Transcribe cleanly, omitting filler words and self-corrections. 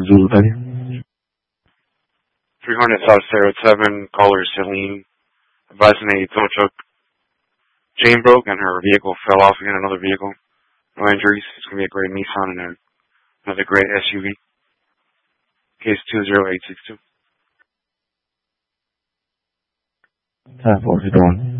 Zulu 30. 300 South Sarah 7, caller Celine, advising a tow truck chain broke and her vehicle fell off again, another vehicle. No injuries. It's going to be a gray Nissan and another gray SUV. Case 20862. 10-4, what you doing?